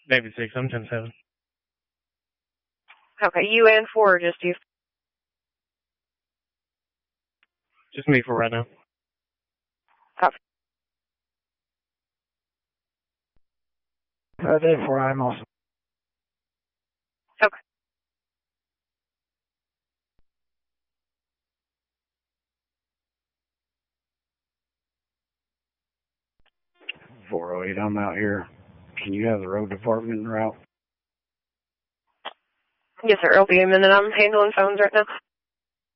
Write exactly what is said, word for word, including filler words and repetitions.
David six, I'm ten seven. Okay, you and four or just you? Just me for right now. Copy. Uh, David four, I'm also. Okay. four oh eight, I'm out here. Can you have the road department en route? Yes, sir. It'll be a minute. I'm handling phones right now.